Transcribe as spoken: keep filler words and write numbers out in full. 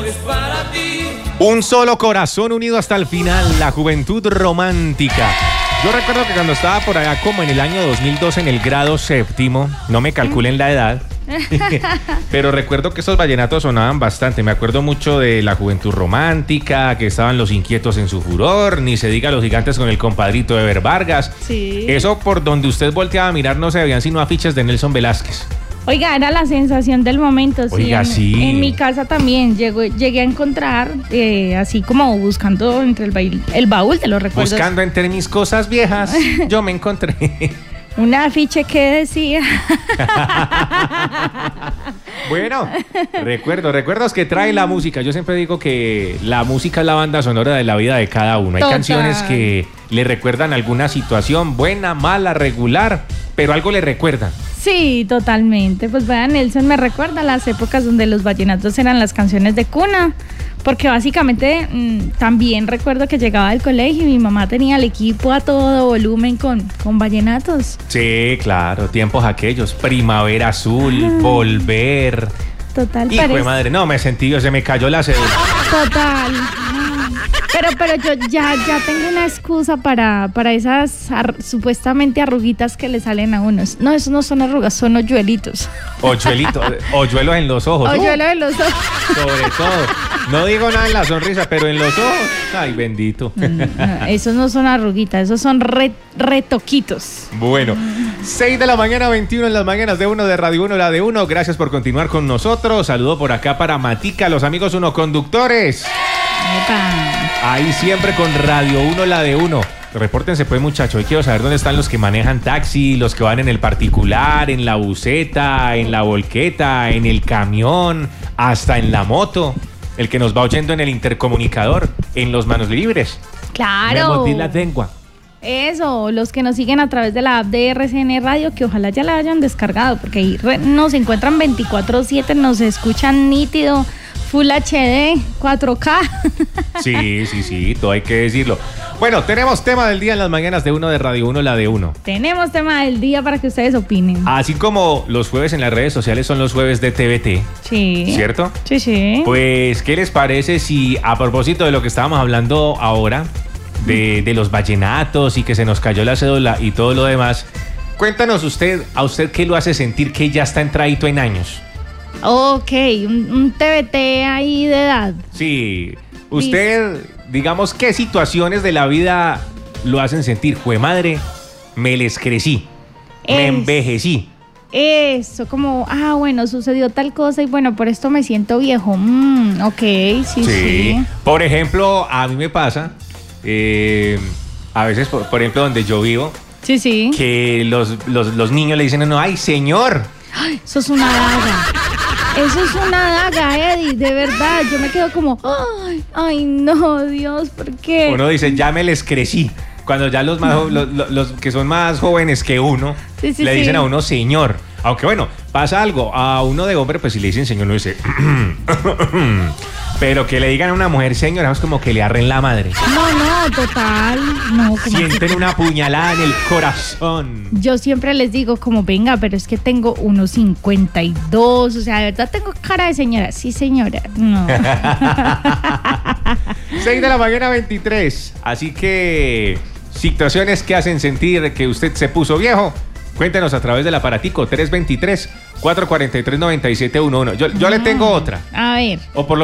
es para ti. Un solo corazón unido hasta el final, la juventud romántica. Yo recuerdo que cuando estaba por allá como en el año dos mil dos en el grado séptimo, no me calculen la edad, pero recuerdo que esos vallenatos sonaban bastante. Me acuerdo mucho de la juventud romántica, que estaban los inquietos en su furor, ni se diga los gigantes con el compadrito Ever Vargas. Sí. Eso por donde usted volteaba a mirar no se veían sino afiches de Nelson Velázquez. Oiga, era la sensación del momento. Sí. Oiga, en, sí. En mi casa también llego, llegué a encontrar, eh, así como buscando entre el, bail, el baúl de los recuerdos. Buscando entre mis cosas viejas, yo me encontré un afiche que decía. Bueno, recuerdo, recuerdos que trae la música. Yo siempre digo que la música es la banda sonora de la vida de cada uno. Hay Total. canciones que le recuerdan alguna situación, buena, mala, regular, pero algo le recuerdan. Sí, totalmente. Pues vean, Nelson me recuerda las épocas donde los vallenatos eran las canciones de cuna, porque básicamente mmm, también recuerdo que llegaba del colegio y mi mamá tenía el equipo a todo volumen con, con vallenatos. Sí, claro, tiempos aquellos, Primavera Azul, ah. Volver. Total. Hijo de madre, no, me sentí, se me cayó la cédula. Total. Pero, pero yo ya, ya tengo una excusa para, para esas ar- supuestamente arruguitas que le salen a unos. No, eso no son arrugas, son hoyuelitos. Hoyuelitos, hoyuelos en los ojos. Hoyuelos uh, en los ojos. Sobre todo. No digo nada en la sonrisa, pero en los ojos. Ay, bendito. No, no, esos no son arruguitas, esos son re, retoquitos. Bueno, seis de la mañana, veintiuno en las mañanas de uno de Radio uno, la de uno. Gracias por continuar con nosotros. Saludo por acá para Matica, los amigos uno conductores. Epa. Ahí siempre con Radio uno, la de uno. Repórtense pues, muchachos. Hoy quiero saber dónde están los que manejan taxi, los que van en el particular, en la buseta, en la volqueta, en el camión, hasta en la moto. El que nos va oyendo en el intercomunicador, en los manos libres. Claro. Me mordí la lengua. Eso, los que nos siguen a través de la app de R C N Radio, que ojalá ya la hayan descargado, porque ahí re- nos encuentran veinticuatro siete, nos escuchan nítido, Full H D, cuatro K. Sí, sí, sí, todo hay que decirlo. Bueno, tenemos tema del día en las mañanas de uno de Radio uno, la de uno. Tenemos tema del día para que ustedes opinen. Así como los jueves en las redes sociales son los jueves de T V T. Sí. ¿Cierto? Sí, sí. Pues, ¿qué les parece si a propósito de lo que estábamos hablando ahora, de, de los vallenatos y que se nos cayó la cédula y todo lo demás, cuéntanos usted, a usted qué lo hace sentir que ya está entradito en años? Ok, un, un T V T ahí de edad. Sí, usted, digamos, ¿qué situaciones de la vida lo hacen sentir? Jue madre, me les crecí, es, me envejecí. Eso, como, ah, bueno, sucedió tal cosa y bueno, por esto me siento viejo. Mm, ok, sí, sí, sí. Por ejemplo, a mí me pasa, eh, a veces, por, por ejemplo, donde yo vivo, sí, sí, que los, los, los niños le dicen, no, ay, señor. Ay, eso es una daga. Eso es una daga, Eddie, de verdad. Yo me quedo como, ay, ay, no, Dios, ¿por qué? Uno dice, ya me les crecí. Cuando ya los, más, los, los, los que son más jóvenes que uno, sí, sí, le dicen sí. a uno señor. Aunque bueno, pasa algo. A uno de hombre, pues si le dicen señor, uno dice... Pero que le digan a una mujer señora, es como que le arren la madre. No, no, total. No, sienten así una puñalada en el corazón. Yo siempre les digo como, venga, pero es que tengo unos cincuenta y dos. O sea, de verdad tengo cara de señora. Sí, señora. No. seis de la mañana, veintitrés. Así que situaciones que hacen sentir que usted se puso viejo. Cuéntenos a través del aparatico tres dos tres, cuatro cuatro tres, nueve siete uno uno. Yo, yo ah, le tengo otra. A ver. O por lo